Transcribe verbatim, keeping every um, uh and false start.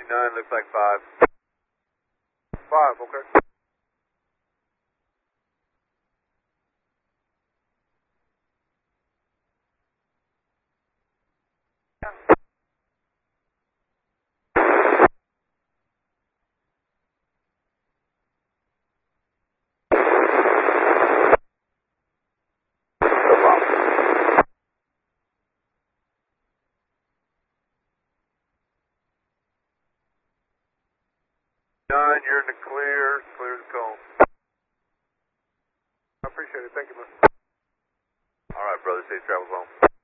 Nine looks like five. Five, okay. Nine, you're in the clear. Clear the cone. I appreciate it. Thank you, man. All right, brother. Safe travels home.